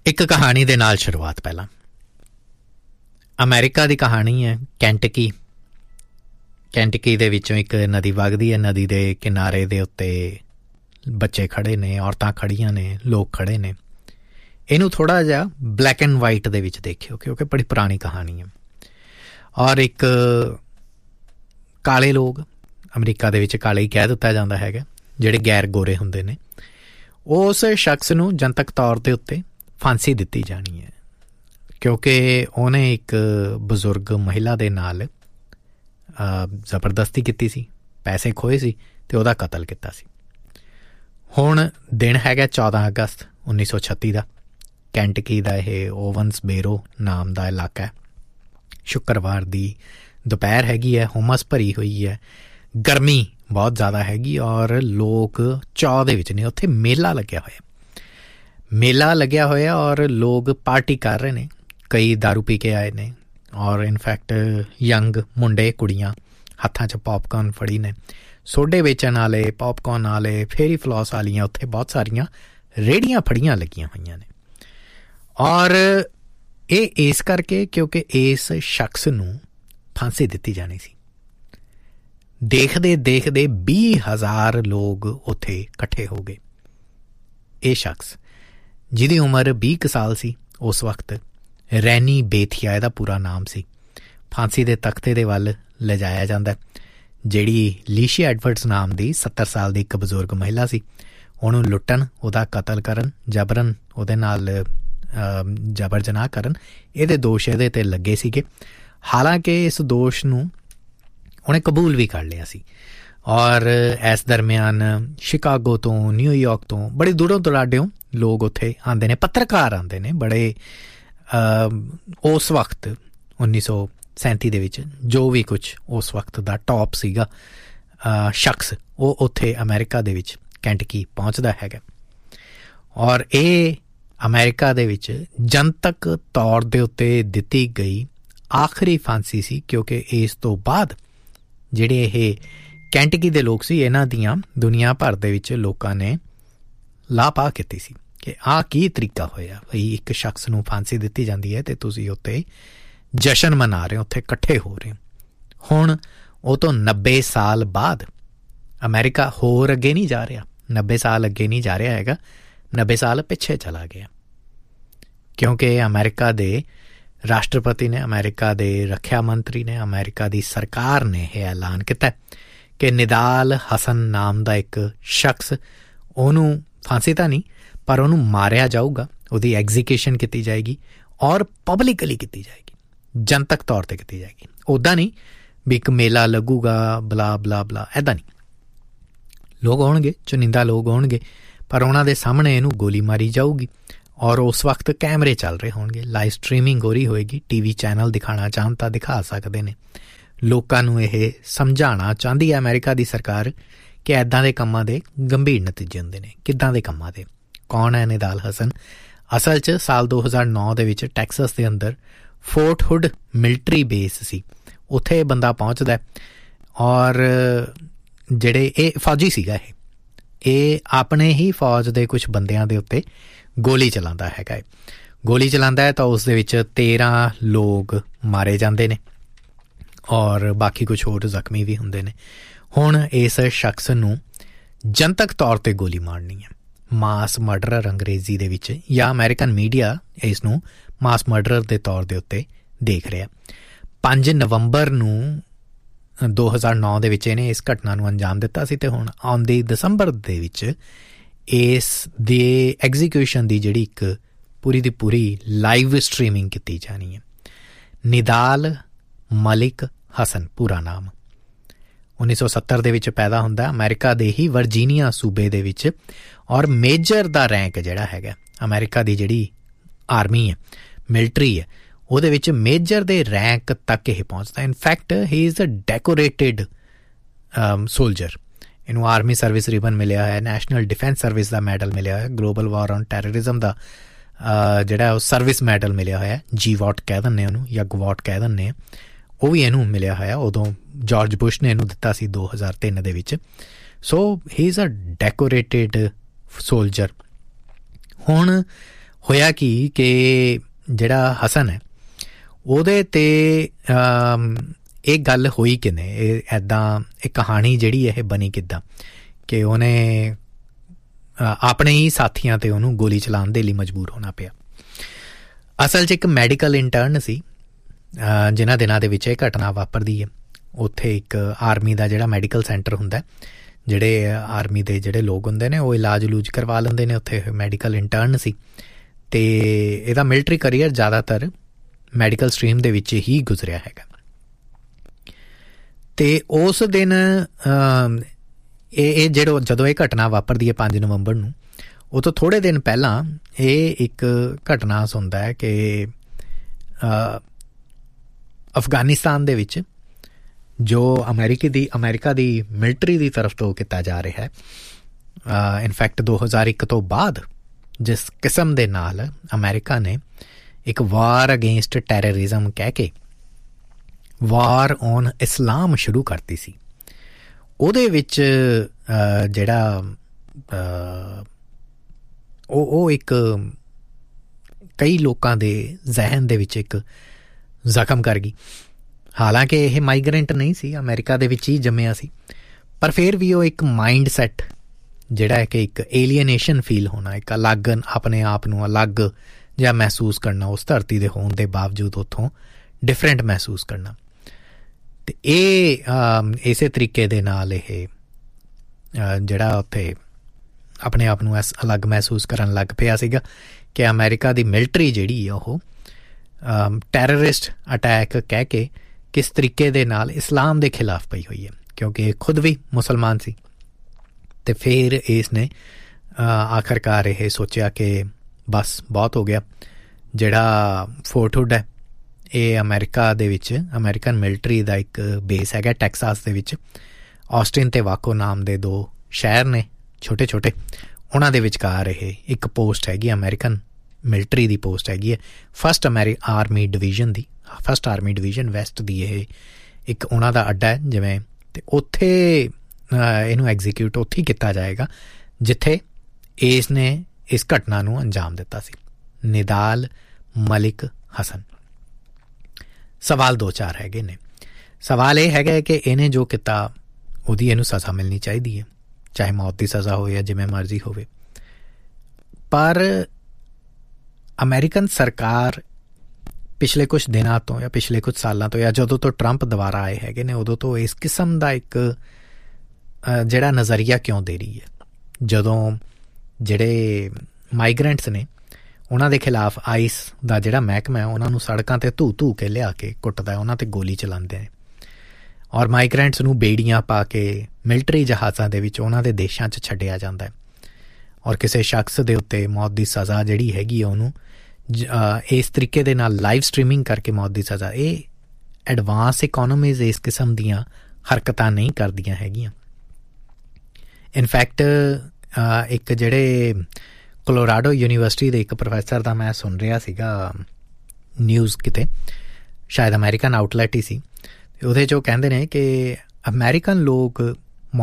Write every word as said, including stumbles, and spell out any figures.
ਇੱਕ ਕਹਾਣੀ ਦੇ ਨਾਲ ਸ਼ੁਰੂਆਤ। ਪਹਿਲਾਂ ਅਮਰੀਕਾ ਦੀ ਕਹਾਣੀ ਹੈ, ਕੈਂਟਕੀ। ਕੈਂਟਕੀ ਦੇ ਵਿੱਚੋਂ ਇੱਕ ਨਦੀ ਵਗਦੀ ਹੈ। ਨਦੀ ਦੇ ਕਿਨਾਰੇ ਦੇ ਉੱਤੇ ਬੱਚੇ ਖੜ੍ਹੇ ਨੇ, ਔਰਤਾਂ ਖੜ੍ਹੀਆਂ ਨੇ, ਲੋਕ ਖੜ੍ਹੇ ਨੇ। ਇਹਨੂੰ ਥੋੜ੍ਹਾ ਜਿਹਾ ਬਲੈਕ ਐਂਡ ਵਾਈਟ ਦੇ ਵਿੱਚ ਦੇਖਿਓ, ਕਿਉਂਕਿ ਬੜੀ ਪੁਰਾਣੀ ਕਹਾਣੀ ਹੈ। ਔਰ ਇੱਕ ਕਾਲੇ ਲੋਕ, ਅਮਰੀਕਾ ਦੇ ਵਿੱਚ ਕਾਲੇ ਹੀ ਕਹਿ ਦਿੱਤਾ ਜਾਂਦਾ ਹੈਗਾ, ਜਿਹੜੇ ਗੈਰ ਗੋਰੇ ਹੁੰਦੇ ਨੇ, ਉਸ ਸ਼ਖਸ ਨੂੰ ਜਨਤਕ ਤੌਰ ਦੇ ਉੱਤੇ ਫਾਂਸੀ ਦਿੱਤੀ ਜਾਣੀ ਹੈ, ਕਿਉਂਕਿ ਉਹਨੇ ਇੱਕ ਬਜ਼ੁਰਗ ਮਹਿਲਾ ਦੇ ਨਾਲ ਜ਼ਬਰਦਸਤੀ ਕੀਤੀ ਸੀ, ਪੈਸੇ ਖੋਏ ਸੀ ਅਤੇ ਉਹਦਾ ਕਤਲ ਕੀਤਾ ਸੀ। ਹੁਣ ਦਿਨ ਹੈਗਾ ਚੌਦਾਂ ਅਗਸਤ ਉੱਨੀ ਸੌ ਛੱਤੀ ਦਾ। ਕੈਂਟਕੀ ਦਾ ਇਹ ਓਵਨਸਬੇਰੋ ਨਾਮ ਦਾ ਇਲਾਕਾ ਹੈ। ਸ਼ੁੱਕਰਵਾਰ ਦੀ ਦੁਪਹਿਰ ਹੈਗੀ ਹੈ, ਹੁਮਸ ਭਰੀ ਹੋਈ ਹੈ, ਗਰਮੀ ਬਹੁਤ ਜ਼ਿਆਦਾ ਹੈਗੀ ਔਰ ਲੋਕ ਚਾਅ ਦੇ ਵਿੱਚ ਨੇ। ਉੱਥੇ ਮੇਲਾ ਲੱਗਿਆ ਹੋਇਆ ਮੇਲਾ ਲੱਗਿਆ ਹੋਇਆ ਔਰ ਲੋਕ ਪਾਰਟੀ ਕਰ ਰਹੇ ਨੇ। ਕਈ ਦਾਰੂ ਪੀ ਕੇ ਆਏ ਨੇ ਔਰ ਇਨਫੈਕਟ ਯੰਗ ਮੁੰਡੇ ਕੁੜੀਆਂ ਹੱਥਾਂ 'ਚ ਪੋਪਕੋਰਨ ਫੜੀ ਨੇ, ਸੋਡੇ ਵੇਚਣ ਵਾਲੇ, ਪੋਪਕੋਰਨ ਵਾਲੇ, ਫੇਰੀ ਫਲੋਸ ਵਾਲੀਆਂ ਉੱਥੇ ਬਹੁਤ ਸਾਰੀਆਂ ਰੇਹੜੀਆਂ ਫੜੀਆਂ ਲੱਗੀਆਂ ਹੋਈਆਂ ਨੇ। ਔਰ ਇਹ ਇਸ ਕਰਕੇ ਕਿਉਂਕਿ ਇਸ ਸ਼ਖਸ ਨੂੰ ਫਾਂਸੀ ਦਿੱਤੀ ਜਾਣੀ ਸੀ। ਦੇਖਦੇ ਦੇਖਦੇ ਵੀਹ ਹਜ਼ਾਰ ਲੋਕ ਉੱਥੇ ਇਕੱਠੇ ਹੋ ਗਏ। ਇਹ ਸ਼ਖਸ ਜਿਹਦੀ ਉਮਰ ਵੀਹ ਕੁ ਸਾਲ ਸੀ ਉਸ ਵਕਤ, ਰੈਨੀ ਬੇਥੀਆ ਇਹਦਾ ਪੂਰਾ ਨਾਮ ਸੀ, ਫਾਂਸੀ ਦੇ ਤਖਤੇ ਦੇ ਵੱਲ ਲਿਜਾਇਆ ਜਾਂਦਾ। ਜਿਹੜੀ ਲੀਸ਼ੀ ਐਡਵਰਡਸ ਨਾਮ ਦੀ ਸੱਤਰ ਸਾਲ ਦੀ ਇੱਕ ਬਜ਼ੁਰਗ ਮਹਿਲਾ ਸੀ, ਉਹਨੂੰ ਲੁੱਟਣ, ਉਹਦਾ ਕਤਲ ਕਰਨ, ਜਬਰਨ ਉਹਦੇ ਨਾਲ ਜਬਰ ਜਨਾਹ ਕਰਨ, ਇਹਦੇ ਦੋਸ਼ ਇਹਦੇ 'ਤੇ ਲੱਗੇ ਸੀਗੇ। ਹਾਲਾਂਕਿ ਇਸ ਦੋਸ਼ ਨੂੰ ਉਹਨੇ ਕਬੂਲ ਵੀ ਕਰ ਲਿਆ ਸੀ। ਔਰ ਇਸ ਦਰਮਿਆਨ ਸ਼ਿਕਾਗੋ ਤੋਂ, ਨਿਊਯਾਰਕ ਤੋਂ, ਬੜੇ ਦੂਰੋਂ ਦੁਰਾਡਿਓਂ ਲੋਕ ਉੱਥੇ ਆਉਂਦੇ ਨੇ, ਪੱਤਰਕਾਰ ਆਉਂਦੇ ਨੇ ਬੜੇ। ਉਸ ਵਕਤ ਉੱਨੀ ਸੌ ਸੈਂਤੀ ਦੇ ਵਿੱਚ ਜੋ ਵੀ ਕੁਛ ਉਸ ਵਕਤ ਦਾ ਟੌਪ ਸੀਗਾ ਸ਼ਖਸ, ਉਹ ਉੱਥੇ ਅਮਰੀਕਾ ਦੇ ਵਿੱਚ ਕੈਂਟਕੀ ਪਹੁੰਚਦਾ ਹੈਗਾ। ਔਰ ਇਹ ਅਮਰੀਕਾ ਦੇ ਵਿੱਚ ਜਨਤਕ ਤੌਰ ਦੇ ਉੱਤੇ ਦਿੱਤੀ ਗਈ ਆਖਰੀ ਫਾਂਸੀ ਸੀ, ਕਿਉਂਕਿ ਇਸ ਤੋਂ ਬਾਅਦ ਜਿਹੜੇ ਇਹ ਕੈਂਟਕੀ ਦੇ ਲੋਕ ਸੀ, ਇਹਨਾਂ ਦੀਆਂ ਦੁਨੀਆ ਭਰ ਦੇ ਵਿੱਚ ਲੋਕਾਂ ਨੇ ਲਾਪਾ ਕੀਤੀ ਸੀ ਕਿ ਆਹ ਕੀ ਤਰੀਕਾ ਹੋਇਆ ਬਈ ਇੱਕ ਸ਼ਖਸ ਨੂੰ ਫਾਂਸੀ ਦਿੱਤੀ ਜਾਂਦੀ ਹੈ ਅਤੇ ਤੁਸੀਂ ਉੱਤੇ ਜਸ਼ਨ ਮਨਾ ਰਹੇ ਹੋ, ਉੱਥੇ ਇਕੱਠੇ ਹੋ ਰਹੇ ਹੋ। ਹੁਣ ਉਹ ਤੋਂ ਨੱਬੇ ਸਾਲ ਬਾਅਦ ਅਮਰੀਕਾ ਹੋਰ ਅੱਗੇ ਨਹੀਂ ਜਾ ਰਿਹਾ, ਨੱਬੇ ਸਾਲ ਅੱਗੇ ਨਹੀਂ ਜਾ ਰਿਹਾ ਹੈਗਾ, ਨੱਬੇ ਸਾਲ ਪਿੱਛੇ ਚਲਾ ਗਿਆ, ਕਿਉਂਕਿ ਅਮਰੀਕਾ ਦੇ ਰਾਸ਼ਟਰਪਤੀ ਨੇ, ਅਮਰੀਕਾ ਦੇ ਰੱਖਿਆ ਮੰਤਰੀ ਨੇ, ਅਮਰੀਕਾ ਦੀ ਸਰਕਾਰ ਨੇ ਇਹ ਐਲਾਨ ਕੀਤਾ ਕਿ ਨਿਦਾਲ ਹਸਨ ਨਾਮ ਦਾ ਇੱਕ ਸ਼ਖਸ, ਉਹਨੂੰ ਫਾਂਸੀ ਤਾਂ ਨਹੀਂ ਪਰ ਉਹਨੂੰ ਮਾਰਿਆ ਜਾਊਗਾ, ਉਹਦੀ ਐਗਜ਼ੀਕਿਊਸ਼ਨ ਕੀਤੀ ਜਾਏਗੀ ਔਰ ਪਬਲਿਕਲੀ ਕੀਤੀ ਜਾਏਗੀ, ਜਨਤਕ ਤੌਰ 'ਤੇ ਕੀਤੀ ਜਾਏਗੀ। ਉੱਦਾਂ ਨਹੀਂ ਵੀ ਇੱਕ ਮੇਲਾ ਲੱਗੂਗਾ ਬਲਾ ਬਲਾ ਬਲਾ, ਇੱਦਾਂ ਨਹੀਂ। ਲੋਕ ਆਉਣਗੇ, ਚੁਣਿੰਦਾ ਲੋਕ ਆਉਣਗੇ, ਪਰ ਉਹਨਾਂ ਦੇ ਸਾਹਮਣੇ ਇਹਨੂੰ ਗੋਲੀ ਮਾਰੀ ਜਾਊਗੀ ਔਰ ਉਸ ਵਕਤ ਕੈਮਰੇ ਚੱਲ ਰਹੇ ਹੋਣਗੇ, ਲਾਈਵ ਸਟਰੀਮਿੰਗ ਹੋ ਰਹੀ ਹੋਏਗੀ, ਟੀ ਵੀ ਚੈਨਲ ਦਿਖਾਉਣਾ ਚਾਹੁਣ ਤਾਂ ਦਿਖਾ ਸਕਦੇ ਨੇ। ਲੋਕਾਂ ਨੂੰ ਇਹ ਸਮਝਾਉਣਾ ਚਾਹੁੰਦੀ ਹੈ ਅਮਰੀਕਾ ਦੀ ਸਰਕਾਰ ਕਿ ਇੱਦਾਂ ਦੇ ਕੰਮਾਂ ਦੇ ਗੰਭੀਰ ਨਤੀਜੇ ਹੁੰਦੇ ਨੇ। ਕਿੱਦਾਂ ਦੇ ਕੰਮਾਂ ਦੇ? ਕੌਣ ਹੈ ਨਿਦਾਲ ਹਸਨ? ਅਸਲ 'ਚ ਸਾਲ ਦੋ ਹਜ਼ਾਰ ਨੌ ਦੇ ਵਿੱਚ ਟੈਕਸਸ ਦੇ ਅੰਦਰ ਫੋਰਟ ਹੁੱਡ ਮਿਲਟਰੀ ਬੇਸ ਸੀ, ਉੱਥੇ ਇਹ ਬੰਦਾ ਪਹੁੰਚਦਾ ਔਰ ਜਿਹੜੇ ਇਹ ਫੌਜੀ ਸੀਗਾ, ਇਹ ਇਹ ਆਪਣੇ ਹੀ ਫੌਜ ਦੇ ਕੁਛ ਬੰਦਿਆਂ ਦੇ ਉੱਤੇ ਗੋਲੀ ਚਲਾਉਂਦਾ ਹੈਗਾ। ਗੋਲੀ ਚਲਾਉਂਦਾ ਹੈ ਤਾਂ ਉਸ ਦੇ ਵਿੱਚ ਤੇਰ੍ਹਾਂ ਲੋਕ ਮਾਰੇ ਜਾਂਦੇ ਨੇ ਔਰ ਬਾਕੀ ਕੁਛ ਹੋਰ ਜ਼ਖਮੀ ਵੀ ਹੁੰਦੇ ਨੇ। ਹੁਣ ਇਸ ਸ਼ਖਸ ਨੂੰ ਜਨਤਕ ਤੌਰ 'ਤੇ ਗੋਲੀ ਮਾਰਨੀ ਹੈ, ਮਾਸ ਮਰਡਰਰ ਅੰਗਰੇਜ਼ੀ ਦੇ ਵਿੱਚ, ਜਾਂ ਅਮਰੀਕਨ ਮੀਡੀਆ ਇਸ ਨੂੰ ਮਾਸ ਮਰਡਰਰ ਦੇ ਤੌਰ ਦੇ ਉੱਤੇ ਦੇਖ ਰਿਹਾ। ਪੰਜ ਨਵੰਬਰ ਨੂੰ ਦੋ ਹਜ਼ਾਰ ਨੌ ਦੇ ਵਿੱਚ ਇਹਨੇ ਇਸ ਘਟਨਾ ਨੂੰ ਅੰਜਾਮ ਦਿੱਤਾ ਸੀ ਅਤੇ ਹੁਣ ਆਉਂਦੀ ਦਸੰਬਰ ਦੇ ਵਿੱਚ ਇਸ ਦੇ ਐਗਜ਼ੀਕਿਊਸ਼ਨ ਦੀ ਜਿਹੜੀ ਇੱਕ ਪੂਰੀ ਦੀ ਪੂਰੀ ਲਾਈਵ ਸਟਰੀਮਿੰਗ ਕੀਤੀ ਜਾਣੀ ਹੈ। ਨਿਦਾਲ ਮਲਿਕ ਹਸਨ ਪੂਰਾ ਨਾਮ, ਉੱਨੀ ਸੌ ਸੱਤਰ ਦੇ ਵਿੱਚ ਪੈਦਾ ਹੁੰਦਾ, ਅਮਰੀਕਾ ਦੇ ਹੀ ਵਰਜੀਨੀਆ ਸੂਬੇ ਦੇ ਵਿੱਚ, ਔਰ ਮੇਜਰ ਦਾ ਰੈਂਕ ਜਿਹੜਾ ਹੈਗਾ ਅਮਰੀਕਾ ਦੀ ਜਿਹੜੀ ਆਰਮੀ ਹੈ, ਮਿਲਟਰੀ ਹੈ, ਉਹਦੇ ਵਿੱਚ ਮੇਜਰ ਦੇ ਰੈਂਕ ਤੱਕ ਇਹ ਪਹੁੰਚਦਾ। In fact he is a decorated soldier. ਇਹਨੂੰ ਆਰਮੀ ਸਰਵਿਸ ਰਿਬਨ ਮਿਲਿਆ ਹੋਇਆ, ਨੈਸ਼ਨਲ ਡਿਫੈਂਸ ਸਰਵਿਸ ਦਾ ਮੈਡਲ ਮਿਲਿਆ ਹੋਇਆ, ਗਲੋਬਲ ਵਾਰ ਔਨ ਟੈਰਰਿਜ਼ਮ ਦਾ ਜਿਹੜਾ ਉਹ ਸਰਵਿਸ ਮੈਡਲ ਮਿਲਿਆ ਹੋਇਆ, ਜੀ ਵਾਟ ਕਹਿ ਦਿੰਦੇ ਉਹਨੂੰ ਜਾਂ ਗਵਾਟ ਕਹਿ ਦਿੰਦੇ ਆ, ਉਹ ਵੀ ਇਹਨੂੰ ਮਿਲਿਆ ਹੋਇਆ। ਉਦੋਂ ਜਾਰਜ ਬੁਸ਼ ਨੇ ਇਹਨੂੰ ਦਿੱਤਾ ਸੀ ਦੋ ਹਜ਼ਾਰ ਤਿੰਨ ਦੇ ਵਿੱਚ। ਸੋ ਹੀ ਇਜ਼ ਅ ਡੈਕੋਰੇਟਿਡ ਸੋਲਜਰ। ਹੁਣ ਹੋਇਆ ਕੀ ਕਿ ਜਿਹੜਾ ਹਸਨ ਹੈ ਉਹਦੇ 'ਤੇ ਇਹ ਗੱਲ ਹੋਈ ਕਿਵੇਂ, ਇਹ ਇੱਦਾਂ ਇਹ ਕਹਾਣੀ ਜਿਹੜੀ ਇਹ ਬਣੀ ਕਿੱਦਾਂ ਕਿ ਉਹਨੇ ਆਪਣੇ ਹੀ ਸਾਥੀਆਂ 'ਤੇ ਉਹਨੂੰ ਗੋਲੀ ਚਲਾਉਣ ਦੇ ਲਈ ਮਜਬੂਰ ਹੋਣਾ ਪਿਆ। ਅਸਲ 'ਚ ਇੱਕ ਮੈਡੀਕਲ ਇੰਟਰਨ ਸੀ ਜਿਨ੍ਹਾਂ ਦਿਨਾਂ ਦੇ ਵਿੱਚ ਇਹ ਘਟਨਾ ਵਾਪਰਦੀ ਹੈ। ਉੱਥੇ ਇੱਕ ਆਰਮੀ ਦਾ ਜਿਹੜਾ ਮੈਡੀਕਲ ਸੈਂਟਰ ਹੁੰਦਾ, ਜਿਹੜੇ ਆਰਮੀ ਦੇ ਜਿਹੜੇ ਲੋਕ ਹੁੰਦੇ ਨੇ ਉਹ ਇਲਾਜ ਇਲੂਜ ਕਰਵਾ ਲੈਂਦੇ ਨੇ, ਉੱਥੇ ਮੈਡੀਕਲ ਇੰਟਰਨ ਸੀ ਅਤੇ ਇਹਦਾ ਮਿਲਟਰੀ ਕਰੀਅਰ ਜ਼ਿਆਦਾਤਰ ਮੈਡੀਕਲ ਸਟਰੀਮ ਦੇ ਵਿੱਚ ਹੀ ਗੁਜ਼ਰਿਆ ਹੈਗਾ। ਅਤੇ ਉਸ ਦਿਨ ਇਹ ਇਹ ਜਿਹੜਾ ਜਦੋਂ ਇਹ ਘਟਨਾ ਵਾਪਰਦੀ ਹੈ ਪੰਜ ਨਵੰਬਰ ਨੂੰ, ਉਹ ਤੋਂ ਥੋੜ੍ਹੇ ਦਿਨ ਪਹਿਲਾਂ ਇਹ ਇੱਕ ਘਟਨਾ ਸੁਣਦਾ ਹੈ ਕਿ ਅਫਗਾਨਿਸਤਾਨ ਦੇ ਵਿੱਚ ਜੋ ਅਮਰੀਕੀ ਦੀ ਅਮਰੀਕਾ ਦੀ ਮਿਲਟਰੀ ਦੀ ਤਰਫ ਤੋਂ ਕੀਤਾ ਜਾ ਰਿਹਾ ਹੈ। ਇਨਫੈਕਟ ਦੋ ਹਜ਼ਾਰ ਇੱਕ ਤੋਂ ਬਾਅਦ ਜਿਸ ਕਿਸਮ ਦੇ ਨਾਲ ਅਮਰੀਕਾ ਨੇ ਇੱਕ ਵਾਰ ਅਗੇਂਸਟ ਟੈਰਰਿਜ਼ਮ ਕਹਿ ਕੇ ਵਾਰ ਔਨ ਇਸਲਾਮ ਸ਼ੁਰੂ ਕਰਤੀ ਸੀ, ਉਹਦੇ ਵਿੱਚ ਜਿਹੜਾ ਉਹ ਉਹ ਇੱਕ ਕਈ ਲੋਕਾਂ ਦੇ ਜ਼ਹਿਨ ਦੇ ਵਿੱਚ ਇੱਕ ਜ਼ਖਮ ਕਰ ਗਈ। ਹਾਲਾਂਕਿ ਇਹ ਮਾਈਗਰੈਂਟ ਨਹੀਂ ਸੀ, ਅਮਰੀਕਾ ਦੇ ਵਿੱਚ ਹੀ ਜੰਮਿਆ ਸੀ, ਪਰ ਫਿਰ ਵੀ ਉਹ ਇੱਕ ਮਾਈਂਡ ਸੈੱਟ ਜਿਹੜਾ ਹੈ ਕਿ ਇੱਕ ਏਲੀਅਨੇਸ਼ਨ ਫੀਲ ਹੋਣਾ, ਇੱਕ ਅਲੱਗ ਆਪਣੇ ਆਪ ਨੂੰ ਅਲੱਗ ਜਿਹਾ ਮਹਿਸੂਸ ਕਰਨਾ, ਉਸ ਧਰਤੀ ਦੇ ਹੋਣ ਦੇ ਬਾਵਜੂਦ ਉੱਥੋਂ ਡਿਫਰੈਂਟ ਮਹਿਸੂਸ ਕਰਨਾ। ਅਤੇ ਇਹ ਇਸੇ ਤਰੀਕੇ ਦੇ ਨਾਲ ਇਹ ਜਿਹੜਾ ਉੱਥੇ ਆਪਣੇ ਆਪ ਨੂੰ ਐਸ ਅਲੱਗ ਮਹਿਸੂਸ ਕਰਨ ਲੱਗ ਪਿਆ ਸੀਗਾ ਕਿ ਅਮਰੀਕਾ ਦੀ ਮਿਲਟਰੀ ਜਿਹੜੀ ਆ ਉਹ ਟੈਰਰਿਸਟ ਅਟੈਕ ਕਹਿ ਕੇ ਕਿਸ ਤਰੀਕੇ ਦੇ ਨਾਲ ਇਸਲਾਮ ਦੇ ਖਿਲਾਫ ਪਈ ਹੋਈ ਹੈ, ਕਿਉਂਕਿ ਇਹ ਖੁਦ ਵੀ ਮੁਸਲਮਾਨ ਸੀ। ਅਤੇ ਫਿਰ ਇਸ ਨੇ ਆਖਰਕਾਰ ਇਹ ਸੋਚਿਆ ਕਿ ਬਸ ਬਹੁਤ ਹੋ ਗਿਆ, ਜਿਹੜਾ ਫੋਰਟ ਹੁੱਡ ਹੈ ਇਹ ਅਮਰੀਕਾ ਦੇ ਵਿੱਚ ਅਮਰੀਕਨ ਮਿਲਟਰੀ ਦਾ ਇੱਕ ਬੇਸ ਹੈਗਾ ਟੈਕਸਾਸ ਦੇ ਵਿੱਚ। ਆਸਟਿਨ ਅਤੇ ਵਾਕੋ ਨਾਮ ਦੇ ਦੋ ਸ਼ਹਿਰ ਨੇ ਛੋਟੇ ਛੋਟੇ, ਉਹਨਾਂ ਦੇ ਵਿਚਕਾਰ ਇਹ ਇੱਕ ਪੋਸਟ ਹੈਗੀ, ਅਮਰੀਕਨ ਮਿਲਟਰੀ ਦੀ ਪੋਸਟ ਹੈਗੀ ਹੈ, ਫਸਟ ਅਮੈਰੀ ਆਰਮੀ ਡਿਵੀਜ਼ਨ ਦੀ, ਫਸਟ ਆਰਮੀ ਡਿਵੀਜ਼ਨ ਵੈਸਟ ਦੀ ਇਹ ਇੱਕ ਉਹਨਾਂ ਦਾ ਅੱਡਾ ਹੈ ਜਿਵੇਂ। ਅਤੇ ਉੱਥੇ ਇਹਨੂੰ ਐਗਜ਼ੀਕਿਊਟ ਉੱਥੇ ਹੀ ਕੀਤਾ ਜਾਏਗਾ ਜਿੱਥੇ ਇਸ ਨੇ ਇਸ ਘਟਨਾ ਨੂੰ ਅੰਜਾਮ ਦਿੱਤਾ ਸੀ, ਨਿਦਾਲ ਮਲਿਕ ਹਸਨ। ਸਵਾਲ ਦੋ ਚਾਰ ਹੈਗੇ ਨੇ। ਸਵਾਲ ਇਹ ਹੈਗਾ ਕਿ ਇਹਨੇ ਜੋ ਕੀਤਾ ਉਹਦੀ ਇਹਨੂੰ ਸਜ਼ਾ ਮਿਲਣੀ ਚਾਹੀਦੀ ਹੈ, ਚਾਹੇ ਮੌਤ ਦੀ ਸਜ਼ਾ ਹੋਵੇ ਜਾਂ ਜਿਵੇਂ ਮਰਜ਼ੀ ਹੋਵੇ। ਪਰ ਅਮਰੀਕਨ ਸਰਕਾਰ ਪਿਛਲੇ ਕੁਛ ਦਿਨਾਂ ਤੋਂ ਜਾਂ ਪਿਛਲੇ ਕੁਛ ਸਾਲਾਂ ਤੋਂ ਜਾਂ ਜਦੋਂ ਤੋਂ ਟਰੰਪ ਦੁਬਾਰਾ ਆਏ ਹੈਗੇ ਨੇ ਉਦੋਂ ਤੋਂ ਇਸ ਕਿਸਮ ਦਾ ਇੱਕ ਜਿਹੜਾ ਨਜ਼ਰੀਆ ਕਿਉਂ ਦੇ ਰਹੀ ਹੈ, ਜਦੋਂ ਜਿਹੜੇ ਮਾਈਗਰੈਂਟਸ ਨੇ ਉਹਨਾਂ ਦੇ ਖਿਲਾਫ ਆਈਸ ਦਾ ਜਿਹੜਾ ਮਹਿਕਮਾ ਹੈ ਉਹਨਾਂ ਨੂੰ ਸੜਕਾਂ 'ਤੇ ਧੂ ਧੂ ਕੇ ਲਿਆ ਕੇ ਕੁੱਟਦਾ, ਉਹਨਾਂ 'ਤੇ ਗੋਲੀ ਚਲਾਉਂਦੇ ਨੇ, ਔਰ ਮਾਈਗਰੈਂਟਸ ਨੂੰ ਬੇੜੀਆਂ ਪਾ ਕੇ ਮਿਲਟਰੀ ਜਹਾਜ਼ਾਂ ਦੇ ਵਿੱਚ ਉਹਨਾਂ ਦੇ ਦੇਸ਼ਾਂ 'ਚ ਛੱਡਿਆ ਜਾਂਦਾ ਹੈ, ਔਰ ਕਿਸੇ ਸ਼ਖਸ ਦੇ ਉੱਤੇ ਮੌਤ ਦੀ ਸਜ਼ਾ ਜਿਹੜੀ ਹੈਗੀ ਆ ਉਹਨੂੰ ਇਸ ਤਰੀਕੇ ਦੇ ਨਾਲ ਲਾਈਵ ਸਟਰੀਮਿੰਗ ਕਰਕੇ ਮੌਤ ਦੀ ਸਜ਼ਾ। ਇਹ ਐਡਵਾਂਸ ਇਕੋਨਮੀਜ਼ ਇਸ ਕਿਸਮ ਦੀਆਂ ਹਰਕਤਾਂ ਨਹੀਂ ਕਰਦੀਆਂ ਹੈਗੀਆਂ। ਇਨਫੈਕਟ ਇੱਕ ਜਿਹੜੇ ਕੋਲੋਰਾਡੋ ਯੂਨੀਵਰਸਿਟੀ ਦੇ ਇੱਕ ਪ੍ਰੋਫੈਸਰ ਦਾ ਮੈਂ ਸੁਣ ਰਿਹਾ ਸੀਗਾ ਨਿਊਜ਼ ਕਿਤੇ, ਸ਼ਾਇਦ ਅਮੈਰੀਕਨ ਆਊਟਲੈਟ ਹੀ ਸੀ, ਉਹਦੇ 'ਚ ਉਹ ਕਹਿੰਦੇ ਨੇ ਕਿ ਅਮੈਰੀਕਨ ਲੋਕ